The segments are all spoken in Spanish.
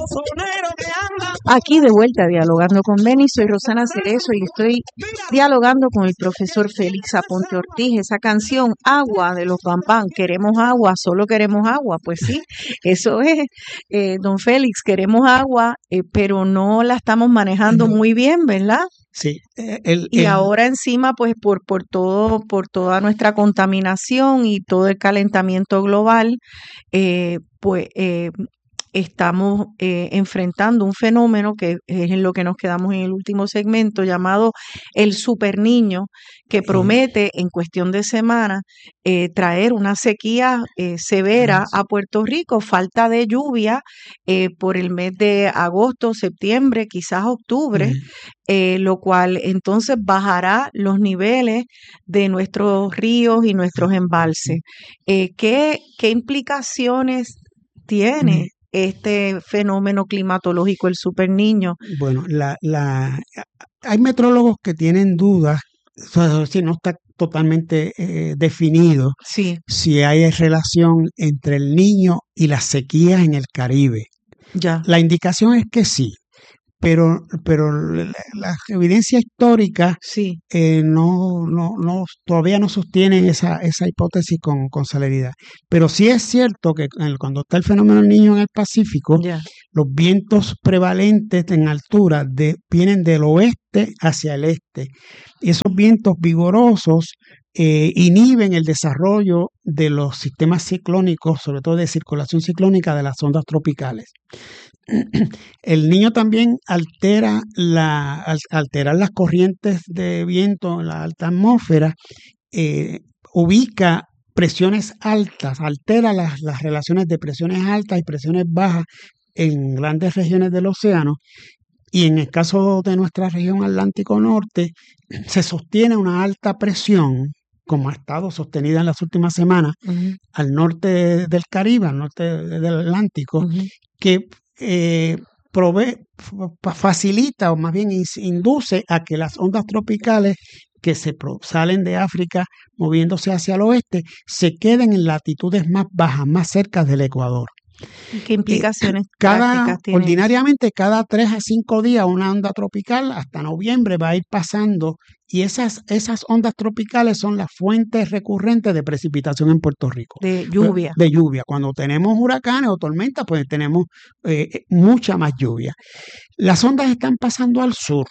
Aquí de vuelta dialogando con Beni, soy Rosana Cerezo y estoy dialogando con el profesor Félix Aponte Ortiz. Esa canción, Agua, de los Bam Bam, queremos agua, solo queremos agua. Pues sí, eso es, don Félix, queremos agua, pero no la estamos manejando muy bien, ¿verdad? Sí. Y ahora encima, pues por toda nuestra contaminación y todo el calentamiento global, estamos enfrentando un fenómeno que es en lo que nos quedamos en el último segmento, llamado el superniño, que promete en cuestión de semanas traer una sequía severa a Puerto Rico, falta de lluvia por el mes de agosto, septiembre, quizás octubre, lo cual entonces bajará los niveles de nuestros ríos y nuestros embalses. ¿Qué implicaciones tiene este fenómeno climatológico, el superniño? Bueno, hay meteorólogos que tienen dudas, si no está totalmente definido si hay relación entre el Niño y las sequías en el Caribe. Ya. La indicación es que sí, pero la evidencia histórica todavía no sostiene esa hipótesis con celeridad. Pero sí es cierto que cuando está el fenómeno del Niño en el Pacífico, los vientos prevalentes en altura vienen del oeste hacia el este. Y esos vientos vigorosos inhiben el desarrollo de los sistemas ciclónicos, sobre todo de circulación ciclónica de las ondas tropicales. El Niño también altera las corrientes de viento en la alta atmósfera, ubica presiones altas, altera las relaciones de presiones altas y presiones bajas en grandes regiones del océano, y en el caso de nuestra región Atlántico Norte se sostiene una alta presión, como ha estado sostenida en las últimas semanas, al norte del Caribe, al norte del Atlántico, que facilita o más bien induce a que las ondas tropicales que salen de África moviéndose hacia el oeste se queden en latitudes más bajas, más cerca del Ecuador. ¿Qué implicaciones prácticas tiene? Ordinariamente cada 3 a 5 días una onda tropical hasta noviembre va a ir pasando, y esas ondas tropicales son las fuentes recurrentes de precipitación en Puerto Rico. De lluvia. De lluvia. Cuando tenemos huracanes o tormentas, pues tenemos mucha más lluvia. Las ondas están pasando al sur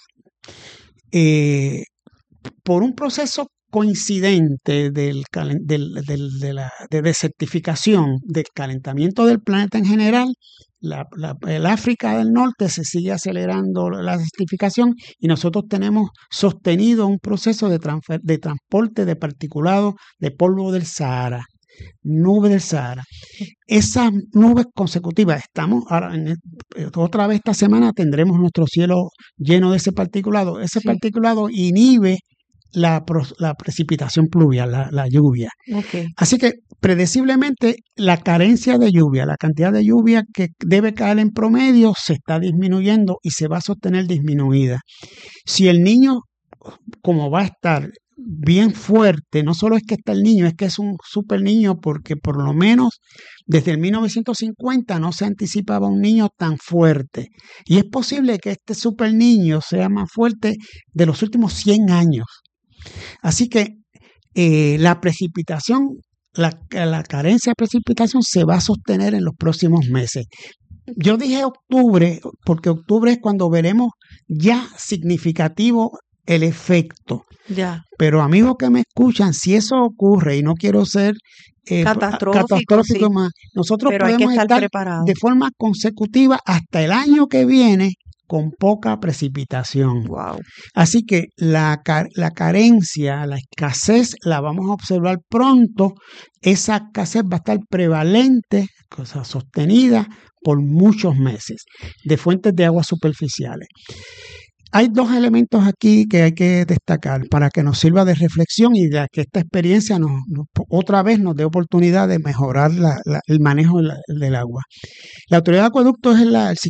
por un proceso coincidente de desertificación, del calentamiento del planeta en general. El África del Norte se sigue acelerando la desertificación, y nosotros tenemos sostenido un proceso de transporte de particulado de polvo del Sahara, nube del Sahara. Esas nubes consecutivas, estamos ahora otra vez esta semana tendremos nuestro cielo lleno de ese particulado. Ese particulado inhibe la precipitación pluvial, la lluvia. Así que predeciblemente la carencia de lluvia, la cantidad de lluvia que debe caer en promedio se está disminuyendo y se va a sostener disminuida. Si el Niño, como va a estar bien fuerte, no solo es que está el Niño, es que es un super niño, porque por lo menos desde el 1950 no se anticipaba un Niño tan fuerte, y es posible que este super niño sea más fuerte de los últimos 100 años. Así que la precipitación, la carencia de precipitación se va a sostener en los próximos meses. Yo dije octubre porque octubre es cuando veremos ya significativo el efecto. Ya. Pero amigos que me escuchan, si eso ocurre, y no quiero ser catastrófico más, nosotros podemos estar preparados de forma consecutiva hasta el año que viene con poca precipitación. Wow. Así que la carencia, la escasez la vamos a observar pronto. Esa escasez va a estar prevalente, sostenida por muchos meses, de fuentes de agua superficiales. Hay dos elementos aquí que hay que destacar para que nos sirva de reflexión y de que esta experiencia otra vez nos dé oportunidad de mejorar el manejo del agua. La Autoridad de Acueductos es el